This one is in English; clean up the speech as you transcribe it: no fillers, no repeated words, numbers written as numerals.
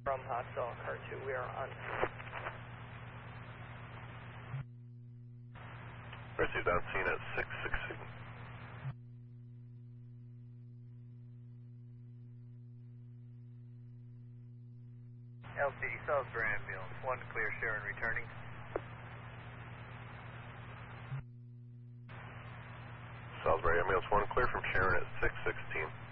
From hostile car 2, we are on. Received on scene at 660. LC Salisbury ambulance, 1 clear, Sharon returning. Salisbury ambulance 1 clear from Sharon at 616.